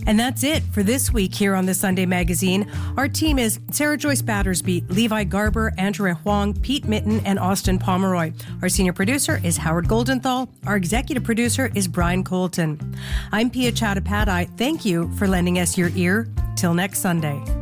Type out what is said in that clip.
And that's it for this week here on the Sunday Magazine. Our team is Sarah Joyce Battersby, Levi Garber, Andrea Huang, Pete Mitten, and Austin Pomeroy. Our senior producer is Howard Goldenthal. Our executive producer is Brian Colton. I'm Pia Chattopadhyay. Thank you for lending us your ear. Till next Sunday.